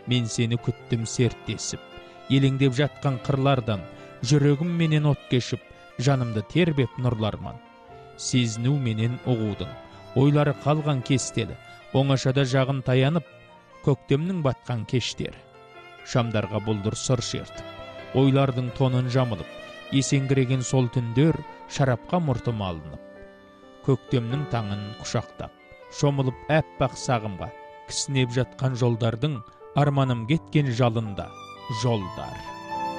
Мен сені күттім серттесіп, елеңдеп жатқан қырлардан, жүрегім менен от кешіп, жанымды тербеп нұрларман. Сезіну менен ұғудың, ойлары қалған кестелі, оңашада жағын таянып, көктемнің батқан кештері. Шамдарға бұлдыр сыр шертіп, ойлардың тонын жамылып, есеңгіреген сол түндер шарапқа мұртым алынып. Көктемнің таңын құшақтап, шомылып әппақ сағымға, кісінеп жатқан жолдардың, арманым кеткен жалында жолдар.